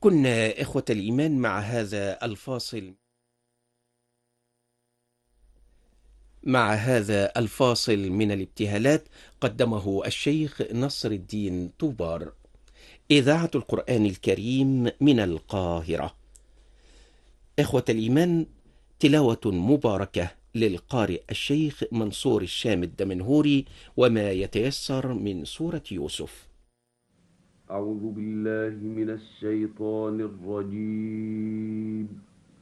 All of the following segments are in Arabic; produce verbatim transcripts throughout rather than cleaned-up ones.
كنا إخوة الإيمان مع هذا الفاصل مع هذا الفاصل من الابتهالات قدمه الشيخ نصر الدين طوبار. إذاعة القرآن الكريم من القاهرة. إخوة الإيمان، تلاوة مباركة للقارئ الشيخ منصور الشام الدمنهوري وما يتيسر من سورة يوسف. أعوذ بالله من الشيطان الرجيم.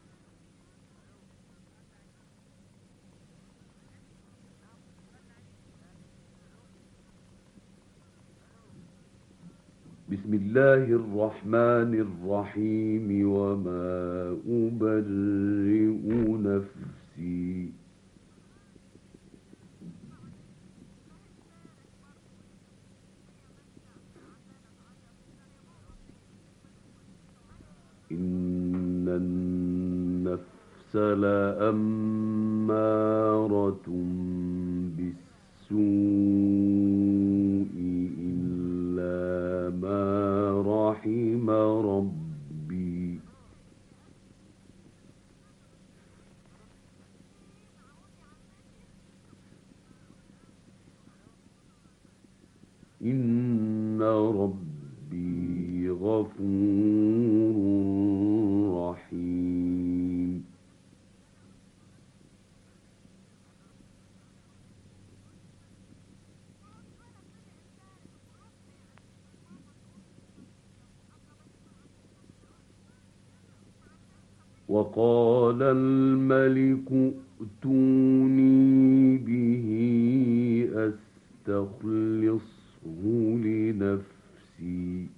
بسم الله الرحمن الرحيم. وما أبرئ نفسي إن النفس لأمارة بالسوء إلا ما رحم ربي. إن ربي غفور رحيم. وقال الملك ائتوني به أستخلصه لنفسي